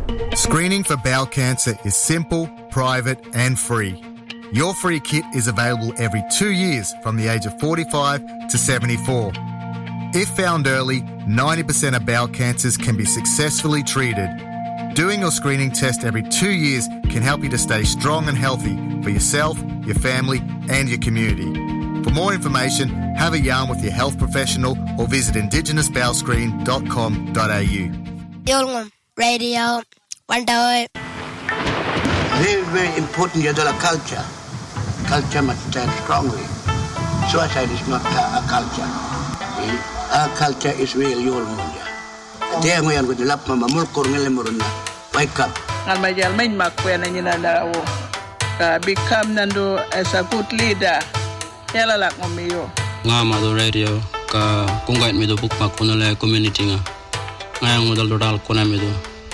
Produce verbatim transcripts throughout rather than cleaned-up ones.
Screening for bowel cancer is simple, private and free. Your free kit is available every two years from the age of forty-five to seventy-four. If found early, ninety percent of bowel cancers can be successfully treated. Doing your screening test every two years can help you to stay strong and healthy for yourself, your family and your community. For more information, have a yarn with your health professional or visit indigenous bowel screen dot com dot a u. Yolngu Radio, Wandaoi. Very, very important is the culture. Culture must stand strongly. Suicide is not a culture. Our culture is real Yolngu. Dia ngoyan ko dilap mama mulkur ngele muruna. Wake up. Almayal main makwen na nyinanda o. Ka become nando as a good leader. Yala lak momiyo. Nga mado radio ka kungait mido bukmak kunale community nga. Ngayang modal dodal kuna mido.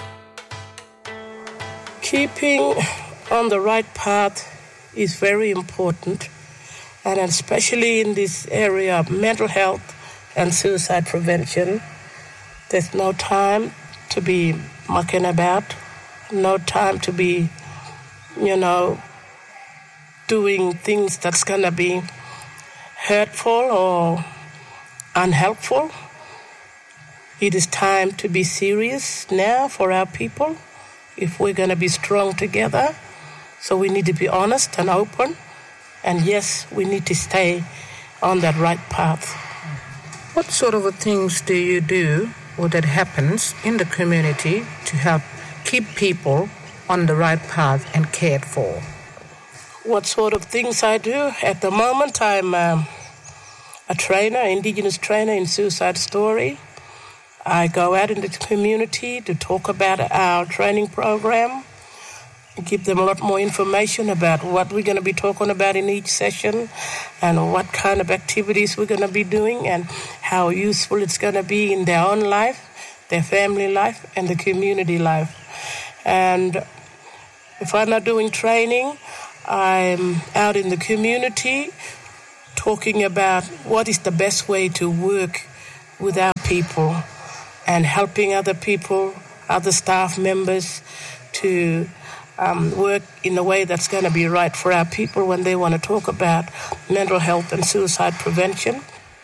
Keeping on the right path is very important, and especially in this area of mental health and suicide prevention. There's no time to be mucking about, no time to be, you know, doing things that's going to be hurtful or unhelpful. It is time to be serious now for our people if we're going to be strong together. So we need to be honest and open. And yes, we need to stay on that right path. What sort of things do you do or that happens in the community to help keep people on the right path and cared for? What sort of things I do? At the moment, I'm um, a trainer, Indigenous trainer in Suicide Story. I go out in the community to talk about our training program, give them a lot more information about what we're going to be talking about in each session and what kind of activities we're going to be doing and how useful it's going to be in their own life, their family life, and the community life. And if I'm not doing training, I'm out in the community talking about what is the best way to work with our people and helping other people, other staff members to Um, work in a way that's going to be right for our people when they want to talk about mental health and suicide prevention.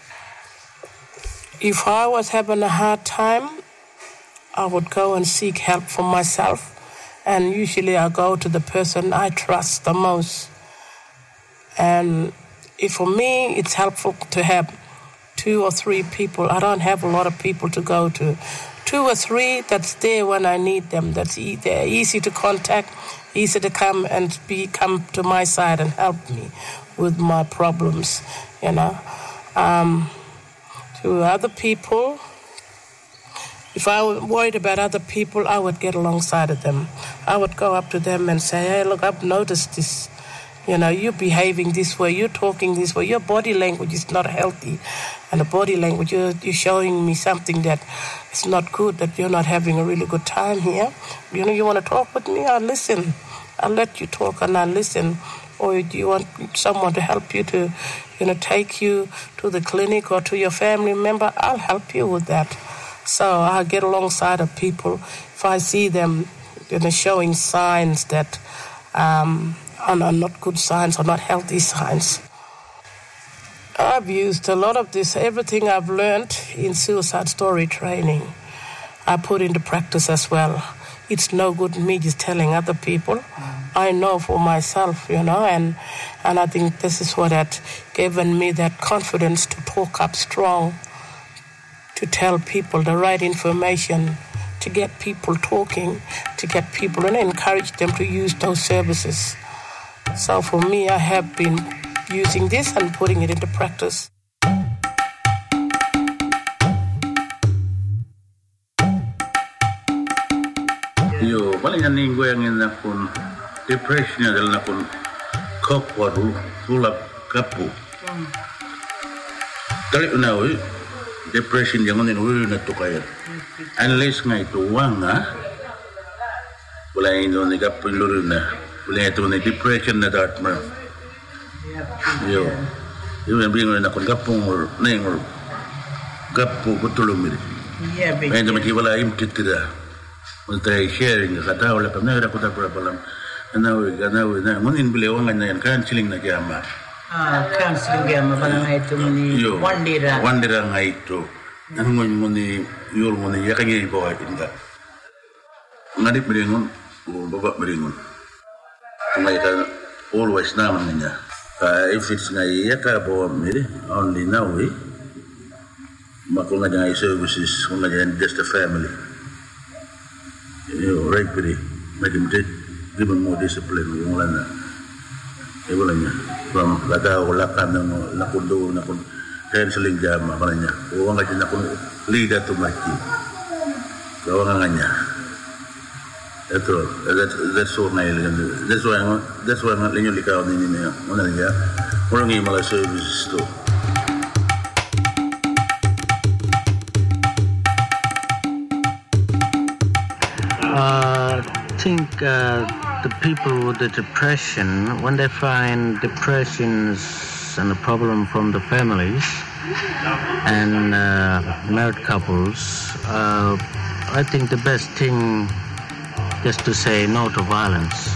If I was having a hard time, I would go and seek help for myself, and usually I go to the person I trust the most. And if for me, it's helpful to have two or three people. I don't have a lot of people to go to. Two or three that's there when I need them. That's e- they're easy to contact, easy to come and be come to my side and help me with my problems. You know, um, to other people, if I was worried about other people, I would get alongside of them. I would go up to them and say, "Hey, look, I've noticed this. You know, you're behaving this way, you're talking this way, your body language is not healthy. And the body language, you're, you're showing me something that is not good, that you're not having a really good time here. You know, you want to talk with me? I'll listen. I'll let you talk and I'll listen. Or do you want someone to help you to, you know, take you to the clinic or to your family member? I'll help you with that." So I'll get alongside of people if I see them, you know, showing signs that um, are not good signs or not healthy signs. I've used a lot of this, everything I've learned in suicide story training, I put into practice as well. It's no good me just telling other people. Mm. I know for myself, you know, and and I think this is what had given me that confidence to talk up strong, to tell people the right information, to get people talking, to get people and encourage them to use those services. So for me, I have been using this and putting it into practice. Yo, paling yang goyangin na pun depression adalah na pun kopwaru sulap kapu. Kali unawi depression yang onin ulu na to kaya. Unless nga ito wanga, wala ino ni kapu lulu na, wala ito ni depression na dartmer. Yo, yo yang bingung na kun kapung or neng or kapu kutulumir. Iya, betul. Main macam wala imtit tidak. Untuk sharing kata oleh kami ada kota berapa lama. Anawi anawi na ngunin beliau ngan yan canceling na jama. Ah, canceling jama bala na itu muni wandira. Wandira nga itu. Anu muni muni yul muni yakanya bawa inda. Ngadip beringun, babak beringun. Kami kan always namanya. If it's nga yaka bawa miri only now we. Makul nga jangan services, kung nga jangan just a family. You right pretty, make him take. Even more discipline yung wala na eh wala niya from kata wala ka ng nakundo nakun canceling jama wala niya huwag nga dyan nakun liga tumaki gawa nga niya ito that's that's so na that's why that's why nga linyo likaw ninyo niya wala niya wala nga yung mga services to uh, I think uh, the people with the depression, when they find depressions and a problem from the families and uh, married couples, uh, I think the best thing is to say no to violence.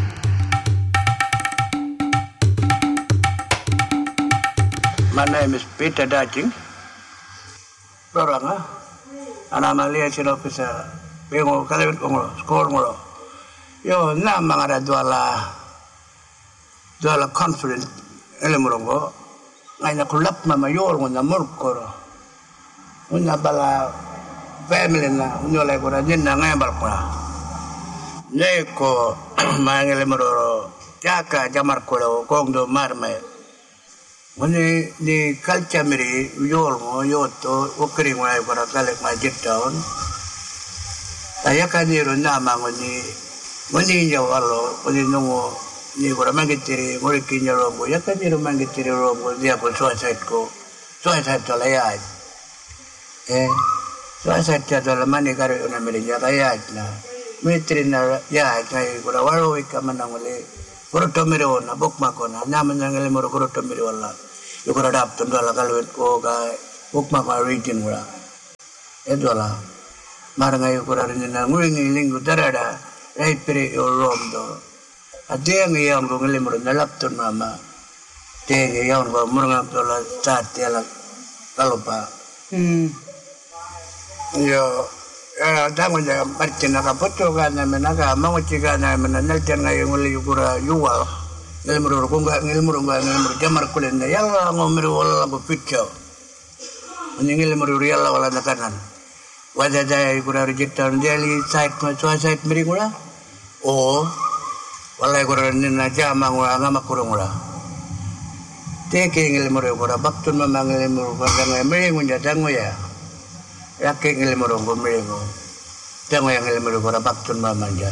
My name is Peter Daching. Doranga, and I'm a liaison officer. Bingo kalawit ko mo, score mo. Yo na mga dwala dwala confident elemrongo ngayon kulap na mayor mo na murkoro unya bala family na unyo lay ko na din na ngayon balkona ne ko mga elemro jaka jamar ko kong do marme muni ni culture miri yor mo yoto ukri mo ay para kalek ma jitown aya kaniro na mga ni Mani niya walo, mani nungo ni kura mangitiri, ngori kinya rombo, ya kaniro mangitiri rombo, dia pun suicide ko, suicide to layat. Eh, suicide to la mani karo una merinya layat na, mitri na ya kay kura walo ikaman ang uli, kura tomiro na bukma ko na, naman ang elimuro kura tomiro wala, yung kura dap tundo la kalwit ko kay bukma ko region wala, edo la, marang ayo kura rin na nguling linggo darada. Right pere rom do. Ade ang iyang ko ngalimro na laptop mama. Te iyang ko murang to la start la kalopa. Hmm. Yo eh dangon ya martin na kapoto ga na menaga manguci ga na menanal tiang ngayong uli yukura yuwal. Ngalimro ko ga ngalimro ga ngalimro jamar kulen na yalla ngomiro wala bo pitcho. Ngalimro yalla wala na kanan. Wajah jaya yukura rejitan jeli site ma site mirigula. Oh, walai kurang ni naja mangula ngama kurang mula. Teki ngilimuru kurang baktun memang ngilimuru kurang ngai meringu jadang ya. Yakin ngilimuru kurang meringu. Jangan yang ngilimuru kurang baktun memang jah.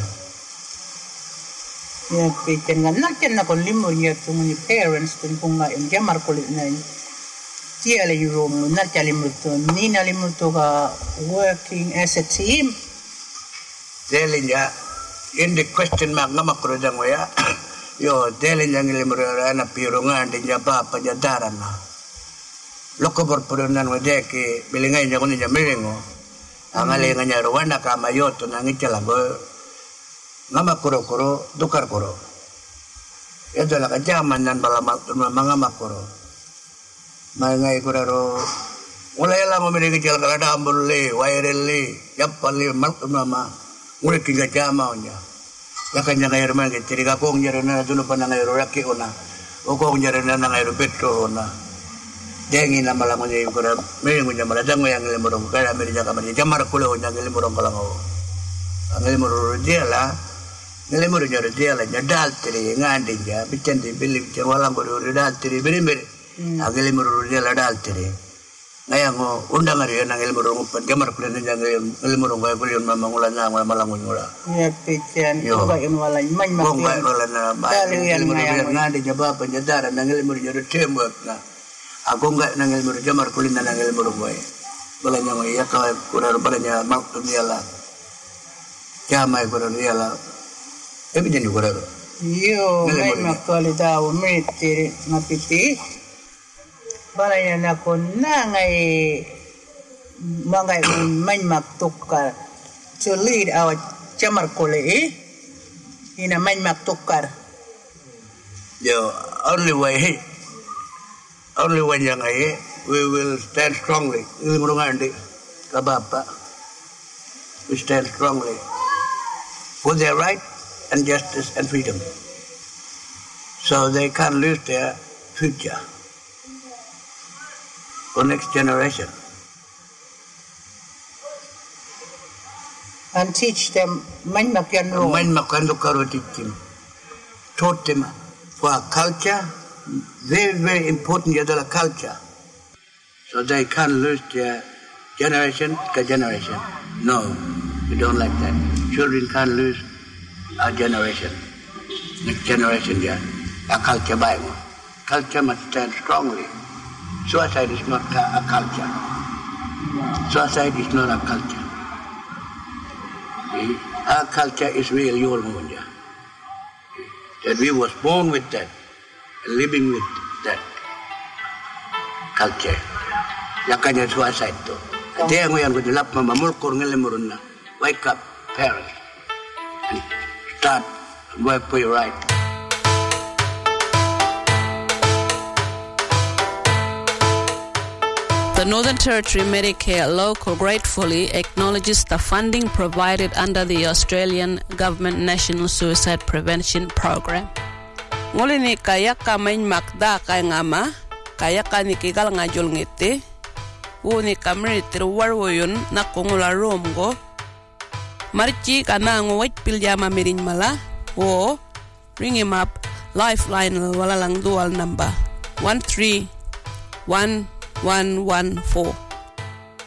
Ya, pikiran nak jangan nak limur ya tu muni parents pun punga yang jamar kulit nai. Dia lagi rom nak jalimur tu, ni nalimur tu ka working as a team. Jelinya. In the question mark ngama kuro dang ya yo dele yang limro ana pirungan de jaba pajadaran na loko berpurunan wedeke bilingai nya kuni jamilingo angale nganya rwanda kama yoto na ngichalango ngama kuro kuro dukar kuro itu la kajaman nan balamak mga makuro mangai kuraro wala yala mo mini kichal kada ambulle wairelli yapalli maltumama Uli kinga jama onya. Yakan yang air mana kita tiga kong jarana dulu panang air raki ona. Okong jarana nang air petro ona. Dengi nama lamu jadi ukuran. Mereka punya malah jangan yang lemurong kaya mereka kamar jamar kulo yang lemurong kalau ngau. Ngelimurong dia lah. Ngelimurong jadi dia lah. Jadal teri ngandi ya. Bican di beli bican walang baru dal teri beri beri. Ngelimurong dia lah dal teri. Ngayang ngo undang hari nang lemurong upan jamar kulo yang lemurong kaya kulo mamang ulan nang malang ngula. Ya bican. Kau yang walang main makin. Kau walang na. Ngelimurong ngandi jaba penjadaran nang lemurong jadi tembak na. Aku enggak nangil muru jamar kulina nangil muru boy. Balanya mo iya ka kurar balanya maktun yala. Jamay kurar yala. Ebi jeni kurar. Yo, may maktuli daw miti ngapiti. Balanya na ko na ngay mangay may maktuk ka to lead our Jamarkole in a Mainmak Tukar. The only way, only when young I, we will stand strongly. We stand strongly for their right and justice and freedom. So they can't lose their future for next generation. And teach them Mainmakanro. Mainmakanro teach them. Taught them for our culture, very, very important Yadala culture. So they can't lose their generation to generation. No, we don't like that. Children can't lose our generation. Next generation, yeah. Our culture Bible. Culture must stand strongly. Suicide is not a culture. Suicide is not a culture. See? Our culture is real Yolmunja. That we was born with that, living with that culture. Yakanya suicide to. Kaya ngayon ko dilap mamamulkor ng lemurun na. Wake up, parents, and start work for your right. The Northern Territory Medicare Local gratefully acknowledges the funding provided under the Australian Government National Suicide Prevention Program. Nguli ni kaya ka main makda kay ngama, kaya ka ni kigal ngajul ngiti, uni kamri tirwarwoyun na kungula romgo, marchi kana ngwait piljama mirin mala, wo ring him up, lifeline wala lang dual number one three one one one four.